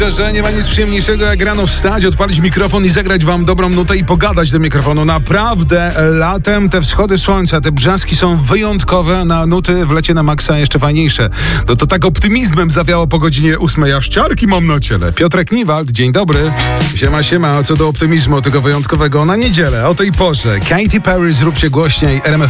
Że nie ma nic przyjemniejszego jak rano wstać, odpalić mikrofon i zagrać wam dobrą nutę i pogadać do mikrofonu. Naprawdę latem te wschody słońca, te brzaski są wyjątkowe, na nuty w lecie na maksa jeszcze fajniejsze. No to tak optymizmem zawiało po godzinie 8, aż ciarki mam na ciele. Piotrek Niwald, dzień dobry. Siema, a co do optymizmu tego wyjątkowego na niedzielę o tej porze. Katy Perry, zróbcie głośniej, RMF